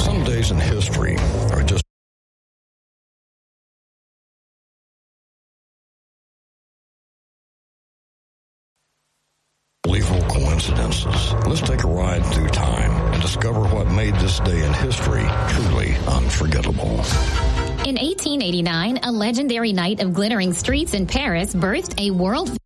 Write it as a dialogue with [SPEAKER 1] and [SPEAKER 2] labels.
[SPEAKER 1] Some days in history are just unbelievable coincidences. Let's take a ride through time and discover what made this day in history truly unforgettable.
[SPEAKER 2] In 1889, a legendary night of glittering streets in Paris birthed a world